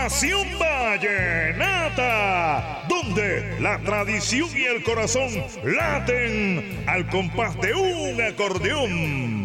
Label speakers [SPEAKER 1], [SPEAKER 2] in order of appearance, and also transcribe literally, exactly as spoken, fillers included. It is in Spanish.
[SPEAKER 1] Pasión Vallenata, donde la tradición y el corazón laten al compás de un acordeón.